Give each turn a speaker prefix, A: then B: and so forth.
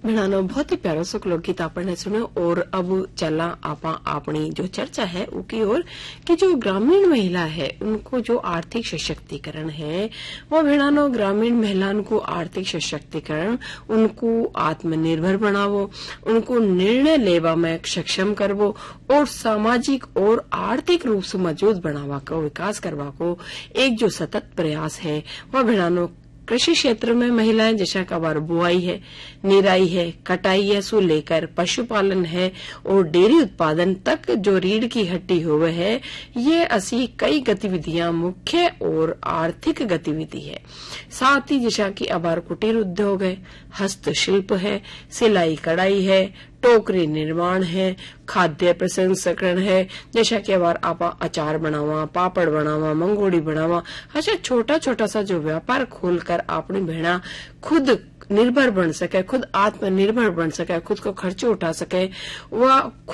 A: भेणानो बहुत ही प्यारो सो लोकगीत आपने सुनो। और अब चला आपा अपनी जो चर्चा है उसकी ओर कि जो ग्रामीण महिला है उनको जो आर्थिक सशक्तिकरण है वो भेणानो ग्रामीण महिलाओं को आर्थिक सशक्तिकरण उनको आत्मनिर्भर बनावो, उनको निर्णय लेवा में सक्षम करवो और सामाजिक और आर्थिक रूप से मजबूत बनावा को विकास करवा को एक जो सतत प्रयास है वह भेणानो कृषि क्षेत्र में महिलाएं जैसा कबार बुआई है, निराई है, कटाई है सो लेकर पशुपालन है और डेयरी उत्पादन तक जो रीढ़ की हड्डी हुए है, ये ऐसी कई गतिविधियां मुख्य और आर्थिक गतिविधि है। साथ ही जैसा कि अबार कुटीर उद्योग है, हस्तशिल्प है, सिलाई कढ़ाई है, टोकरी निर्माण है, खाद्य प्रसंस्करण है, जैसा कि अबार आपा अचार बनावा, पापड़ बनावा, मंगोड़ी बनावा, अच्छा छोटा छोटा सा जो व्यापार खोलकर अपनी भेड़ा खुद निर्भर बन सके, खुद आत्मनिर्भर बन सके, खुद को खर्चे उठा सके, वह